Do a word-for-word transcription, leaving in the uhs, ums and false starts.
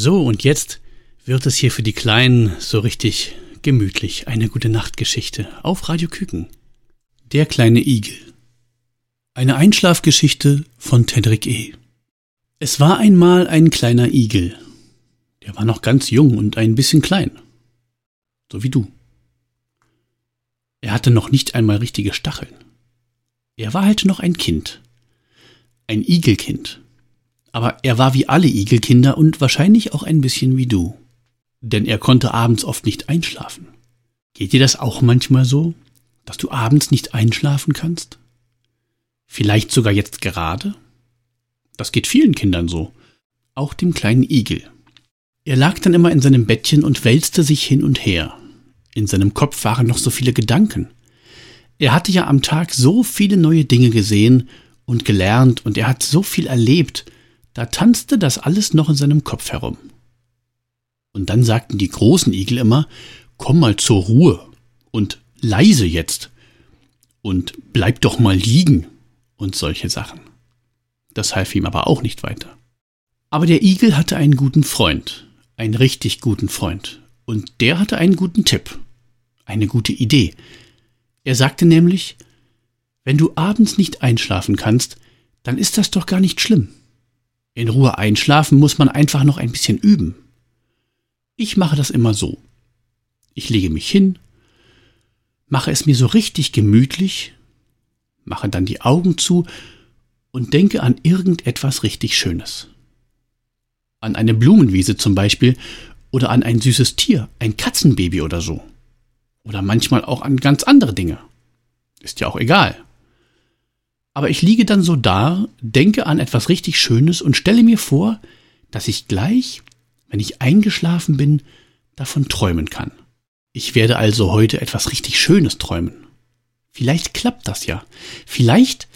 So, und jetzt wird es hier für die Kleinen so richtig gemütlich. Eine gute Nachtgeschichte auf Radio Küken. Der kleine Igel. Eine Einschlafgeschichte von Tedrick E. Es war einmal ein kleiner Igel. Der war noch ganz jung und ein bisschen klein. So wie du. Er hatte noch nicht einmal richtige Stacheln. Er war halt noch ein Kind. Ein Igelkind. Aber er war wie alle Igelkinder und wahrscheinlich auch ein bisschen wie du. Denn er konnte abends oft nicht einschlafen. Geht dir das auch manchmal so, dass du abends nicht einschlafen kannst? Vielleicht sogar jetzt gerade? Das geht vielen Kindern so. Auch dem kleinen Igel. Er lag dann immer in seinem Bettchen und wälzte sich hin und her. In seinem Kopf waren noch so viele Gedanken. Er hatte ja am Tag so viele neue Dinge gesehen und gelernt und er hat so viel erlebt, da tanzte das alles noch in seinem Kopf herum. Und dann sagten die großen Igel immer, komm mal zur Ruhe und leise jetzt und bleib doch mal liegen und solche Sachen. Das half ihm aber auch nicht weiter. Aber der Igel hatte einen guten Freund, einen richtig guten Freund, und der hatte einen guten Tipp, eine gute Idee. Er sagte nämlich, wenn du abends nicht einschlafen kannst, dann ist das doch gar nicht schlimm. In Ruhe einschlafen muss man einfach noch ein bisschen üben. Ich mache das immer so. Ich lege mich hin, mache es mir so richtig gemütlich, mache dann die Augen zu und denke an irgendetwas richtig Schönes. An eine Blumenwiese zum Beispiel oder an ein süßes Tier, ein Katzenbaby oder so. Oder manchmal auch an ganz andere Dinge. Ist ja auch egal. Aber ich liege dann so da, denke an etwas richtig Schönes und stelle mir vor, dass ich gleich, wenn ich eingeschlafen bin, davon träumen kann. Ich werde also heute etwas richtig Schönes träumen. Vielleicht klappt das ja. Vielleicht